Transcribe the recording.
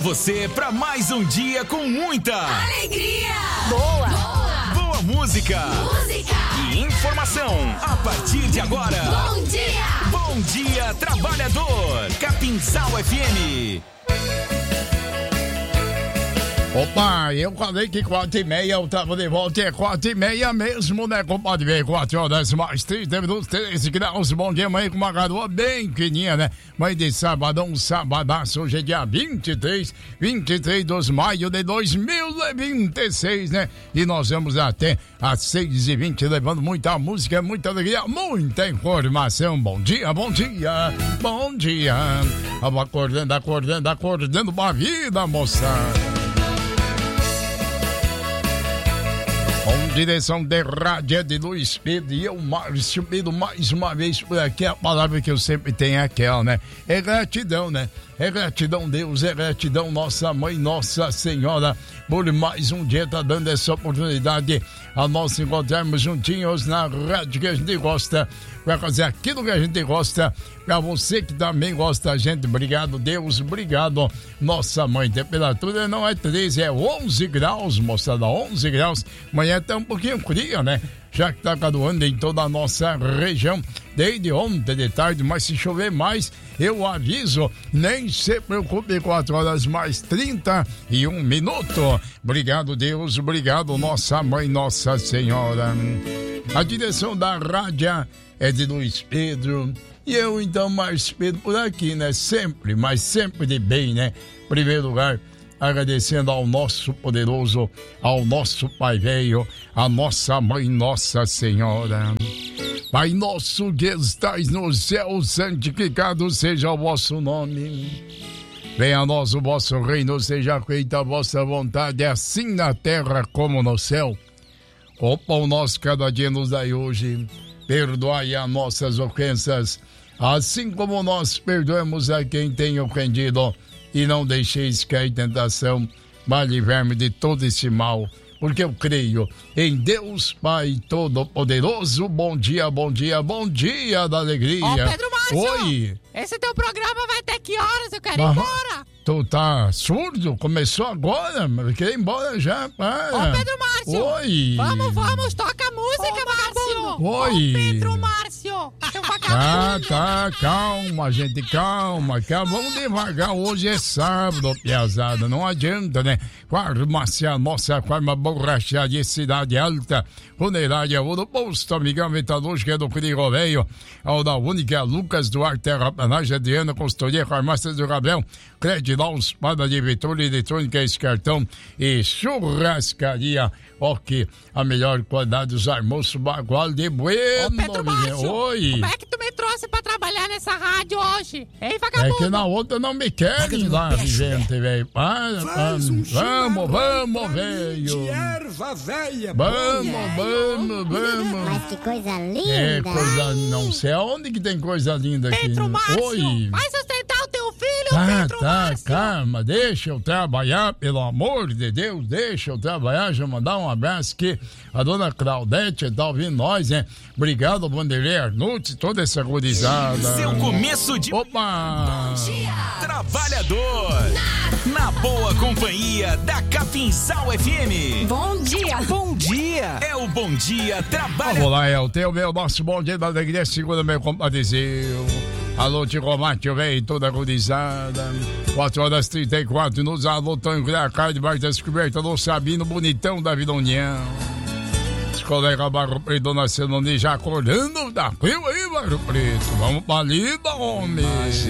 Você para mais um dia com muita alegria, boa música e informação. A partir de agora, Bom Dia Trabalhador, Capinzal FM. Opa, eu falei que 4h30 eu tava de volta, é 4h30 mesmo, né, compadre? Veio 4 horas mais 30 minutos, 13 graus. Bom dia, mãe, com uma garoa bem pequenininha, né? Mãe de sabadão, sabadaço, hoje é dia 23 de maio de 2026, né? E nós vamos até às 6h20, levando muita música, muita alegria, muita informação. Bom dia, bom dia, bom dia. Vamos acordando pra vida, moçada. Com direção de rádio de Luiz Pedro e eu, Márcio Pedro, mais uma vez por aqui. A palavra que eu sempre tenho é aquela, né? É gratidão, né? É gratidão, Deus, é gratidão, nossa mãe, Nossa Senhora, por mais um dia tá dando essa oportunidade a nós encontrarmos juntinhos na rádio que a gente gosta, para fazer aquilo que a gente gosta, para você que também gosta da gente. Obrigado, Deus, obrigado, nossa mãe. Temperatura não é 13, é 11 graus, moçada, 11 graus. Amanhã tá um pouquinho fria, né? Já que tá cadoando em toda a nossa região desde ontem de tarde, mas se chover mais, eu aviso, nem se preocupe, 4 horas mais 31 minutos. Obrigado, Deus, obrigado, nossa mãe, Nossa Senhora. A direção da rádio é de Luiz Pedro e eu, então, Márcio Pedro por aqui, né? Sempre, mas sempre de bem, né? Em primeiro lugar, agradecendo ao nosso poderoso, ao nosso Pai Velho, a nossa Mãe, Nossa Senhora. Pai nosso que estais no céu, santificado seja o vosso nome. Venha a nós o vosso reino, seja feita a vossa vontade, assim na terra como no céu. O pão nosso cada dia nos dai hoje. Perdoai as nossas ofensas, assim como nós perdoamos a quem tem ofendido. E não deixeis cair em tentação, mas livrai-me de todo esse mal, porque eu creio em Deus Pai Todo-Poderoso. Bom dia, bom dia, bom dia da alegria. Ô, Pedro Márcio! Oi! Esse teu programa vai até que horas? Eu quero ir embora! Tu tá surdo? Começou agora, mas eu quero ir embora já. Para. Ô, Pedro Márcio! Oi! Vamos, toca a música, vagabundo! Oi! Ô, Pedro Márcio! Teu vagabundo! Tá, calma, gente, calma. Vamos devagar, hoje é sábado, piazada, não adianta, né? Farmácia Nossa, Farma Borracharia Cidade Alta, Funerária Ouro Posto, Amigão Metalúrgica do Perigo Velho, ao da Única, Lucas Duarte, Terraplanagem, Adriana, Consultoria, Farmácia do Gabriel, Credilau, Espada de Vitória, Eletrônica, esse cartão e Churrascaria, ok, a melhor qualidade dos almoços, bagual de bueno. Ô, Pedro Márcio, oi! Como é que tu me trouxe pra trabalhar nessa rádio hoje? Ei, vagabundo! É que na outra não me querem lá, gente, velho. Vamos, velho. Erva velha. Vamos. Mas que coisa linda. É, coisa, não sei aonde que tem coisa linda aqui. Pedro Márcio, oi. vai sustentar o teu filho, Pedro Márcio. Calma, deixa eu trabalhar, pelo amor de Deus, deixa eu trabalhar. Deixa eu mandar um abraço aqui. A dona Claudete tá ouvindo nós, né? Obrigado, Vanderlei Arnutz, toda essa gurizada. Seu começo de... Opa! Bom dia, trabalhador. Na boa companhia da Capinzal FM. Bom dia. É o Bom Dia Trabalhador. Vamos lá, é o teu, meu, nosso Bom Dia da Alegria, segunda, meu compadeceu. Alô, Tico Mate, velho, toda gurizada. 4 horas 34 minutos. Alô, Tonho Cracai, debaixo das cobertas. Alô, Sabino, bonitão da Vila União. Os colegas Barro Preto, Dona Celone, já acordando da frio aí, Barro Preto. Vamos pra lida, homem.